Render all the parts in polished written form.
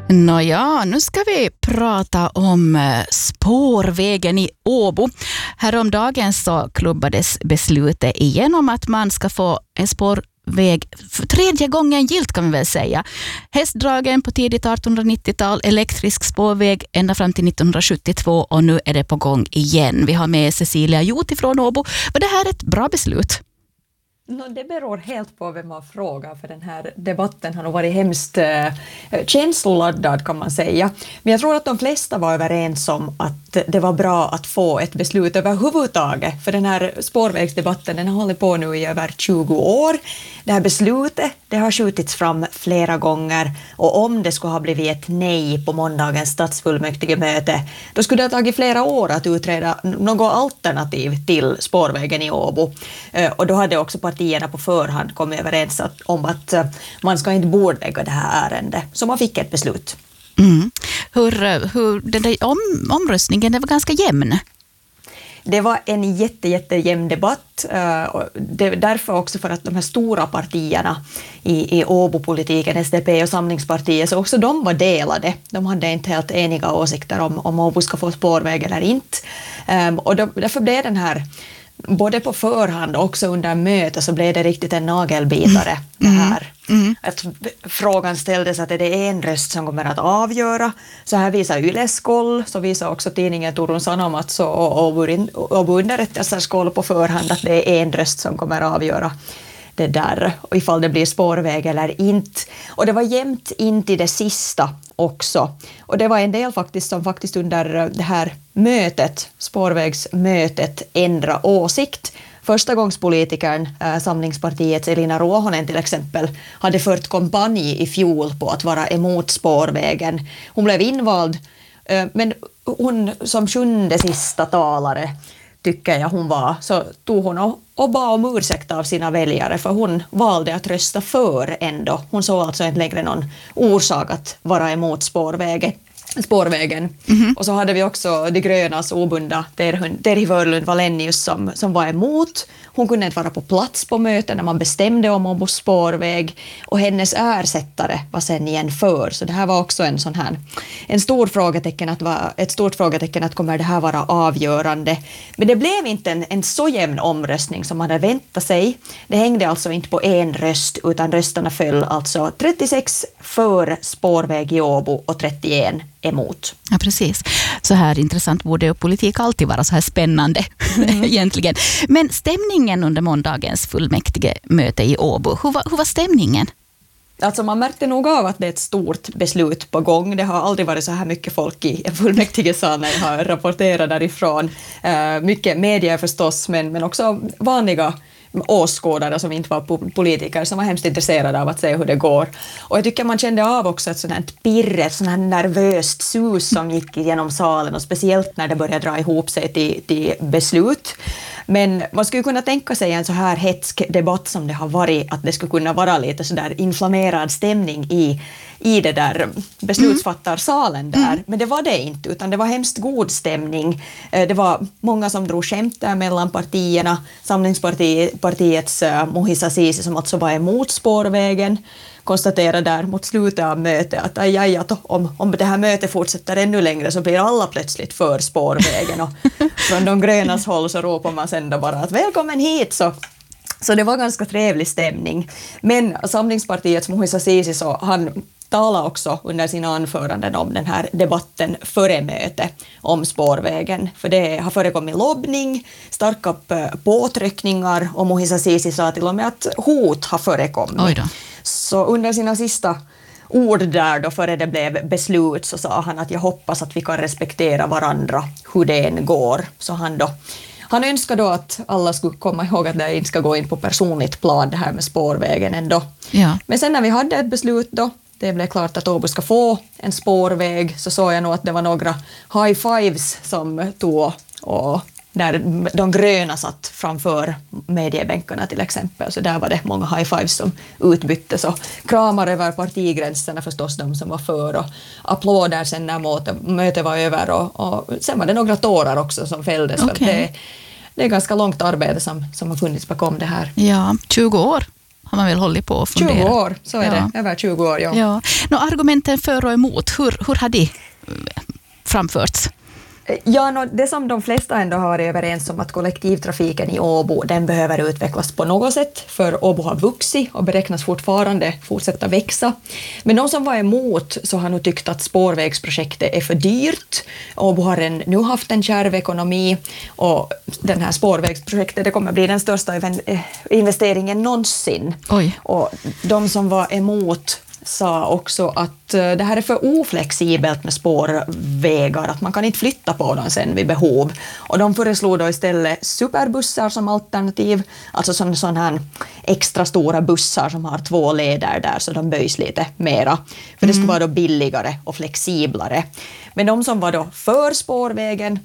Nåja, nu ska vi prata om spårvägen i Åbo. Häromdagen så klubbades beslutet igenom att man ska få en spårväg för tredje gången gilt, kan vi väl säga. Hästdragen på tidigt 1890-tal, elektrisk spårväg ända fram till 1972 och nu är det på gång igen. Vi har med Cecilia Jot från Åbo. Var det här ett bra beslut? Det beror helt på vem man frågar, för den här debatten har nog varit hemskt känsloladdad, kan man säga. Men jag tror att de flesta var överens om att det var bra att få ett beslut överhuvudtaget, för den här spårvägsdebatten den har hållit på nu i över 20 år. Det här beslutet det har skjutits fram flera gånger, och om det skulle ha blivit ett nej på måndagens stadsfullmäktigemöte, då skulle det ha tagit flera år att utreda något alternativ till spårvägen i Åbo. Och då hade också partierna på förhand kommit överens om att man ska inte bordlägga det här ärendet, så man fick ett beslut. Hur den där omröstningen, det var ganska jämn. Det var en jättejämn debatt. Därför också för att de här stora partierna i Åbo-politiken, SDP och Samlingspartiet, så också de var delade. De hade inte helt eniga åsikter om Åbo ska få spårväg eller inte. Och därför blev den här, både på förhand och också under mötet, så blev det riktigt en nagelbitare det här. Att frågan ställdes att är det en röst som kommer att avgöra. Så här visar Yles koll, så visar också tidningen Turun Sanomat och underrättelsers koll på förhand att det är en röst som kommer att avgöra det där, och ifall det blir spårväg eller inte. Och det var jämnt in till det sista också. Och det var en del som under det här mötet, spårvägsmötet, ändra åsikt. Förstagångspolitikern, Samlingspartiets Elina Ruohonen till exempel, hade fört kampanj i fjol på att vara emot spårvägen. Hon blev invald, men hon som sjunde sista talare, tycker jag hon var, så tog hon och bad om ursäkt av sina väljare, för hon valde att rösta för ändå. Hon såg alltså inte längre någon orsak att vara emot spårvägen. Och så hade vi också de grönas obunda Terhi Wörlund Wallenius som var emot. Hon kunde inte vara på plats på möten när man bestämde om Åbos spårväg, och hennes ersättare var sen igen för. Så det här var också ett stort frågetecken att kommer det här vara avgörande. Men det blev inte en så jämn omröstning som man hade väntat sig. Det hängde alltså inte på en röst, utan rösterna föll alltså 36 för spårväg i Åbo och 31 emot. Ja, precis. Så här intressant borde politik alltid vara, så här spännande egentligen. Men stämningen under måndagens fullmäktigemöte i Åbo, hur var stämningen? Alltså man märkte nog av att det är ett stort beslut på gång. Det har aldrig varit så här mycket folk i fullmäktigesalen. Jag har rapporterat därifrån. Mycket media förstås, men också vanliga åskådare som inte var politiker, som var hemskt intresserade av att se hur det går. Och jag tycker man kände av också ett sånt här pirr, ett sånt här nervöst sus som gick genom salen, och speciellt när det började dra ihop sig till beslut. Men man skulle kunna tänka sig en så här hetsk debatt som det har varit, att det skulle kunna vara lite så där inflammerad stämning i det där beslutsfattarsalen där. Men det var det inte, utan det var hemskt god stämning. Det var många som drog skämt där mellan partierna. Samlingspartiets Mohisa Sisi, som alltså var emot spårvägen, konstaterade där mot slutet av mötet att om det här mötet fortsätter ännu längre så blir alla plötsligt för spårvägen. Och från de grönas håll så ropar man sen då bara att välkommen hit. Så det var ganska trevlig stämning. Men Samlingspartiets Mohisa Sisi, så han talade också under sina anföranden om den här debatten före mötet om spårvägen. För det har förekommit lobbning, starka påtryckningar, och Mohisa Sisi sa till och med att hot har förekommit. Oj då. Så under sina sista ord där då, före det blev beslut, så sa han att jag hoppas att vi kan respektera varandra hur det än går. Så han önskar då att alla skulle komma ihåg att det inte ska gå in på personligt plan, det här med spårvägen ändå. Ja. Men sen när vi hade ett beslut då, det blev klart att Åbo ska få en spårväg, så såg jag nog att det var några high fives som tog, och där de gröna satt framför mediebänkarna till exempel, så där var det många high fives som utbyttes, och kramar över partigränserna förstås, de som var för, och applåder sen när mötet var över, och sen var det några tårar också som fälldes. Okay. För det är ganska långt arbete som har funnits bakom det här. Ja, 20 år. har man väl hållit på och funderat. 20 år, så är det. Över 20 år, ja. Ja. Argumenten för och emot, hur har de framförts? Ja, det som de flesta ändå har varit överens om, att kollektivtrafiken i Åbo, den behöver utvecklas på något sätt, för Åbo har vuxit och beräknas fortfarande fortsätta växa. Men de som var emot så har nog tyckt att spårvägsprojektet är för dyrt. Åbo har nu haft en kärv ekonomi, och den här spårvägsprojektet, det kommer bli den största investeringen någonsin. Oj. Och de som var emot sa också att det här är för oflexibelt med spårvägar, att man kan inte flytta på dem sen vid behov. Och de föreslog då istället superbussar som alternativ, alltså sådana här extra stora bussar som har 2 leder där, så de böjs lite mera. För det skulle vara då billigare och flexiblare. Men de som var då för spårvägen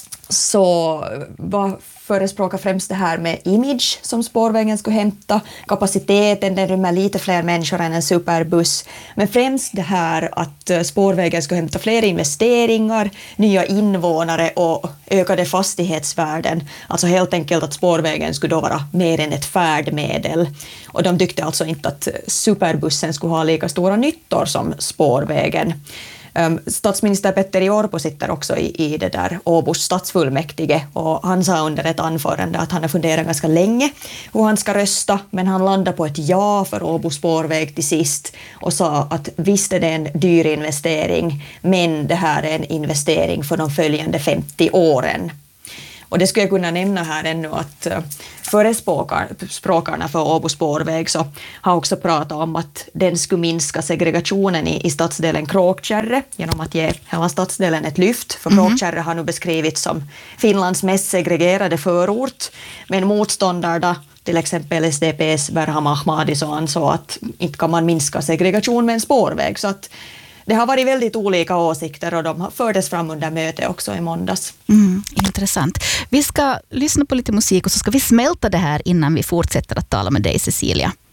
så förespråkar främst det här med image som spårvägen skulle hämta. Kapaciteten, den rymmer lite fler människor än en superbuss. Men främst det här att spårvägen skulle hämta fler investeringar, nya invånare och ökade fastighetsvärden. Alltså helt enkelt att spårvägen skulle då vara mer än ett färdmedel. Och de tyckte alltså inte att superbussen skulle ha lika stora nyttor som spårvägen. Statsminister Petteri Orpo sitter också i det där Åbos stadsfullmäktige, och han sa under ett anförande att han har funderat ganska länge hur han ska rösta, men han landade på ett ja för Åbo spårväg till sist och sa att visst är det en dyr investering, men det här är en investering för de följande 50 åren. Och det skulle jag kunna nämna här ännu att förespråkarna för Åbo spårväg så har också pratat om att den skulle minska segregationen i stadsdelen Kråkkärre genom att ge hela stadsdelen ett lyft. För Kråkkärre har nu beskrivits som Finlands mest segregerade förort, men motståndarna, till exempel SDP:s Berham Ahmadi, så ansåg att inte kan man minska segregation med en spårväg. Så att det har varit väldigt olika åsikter, och de fördes fram under möte också i måndags. Intressant. Vi ska lyssna på lite musik och så ska vi smälta det här innan vi fortsätter att tala med dig, Cecilia.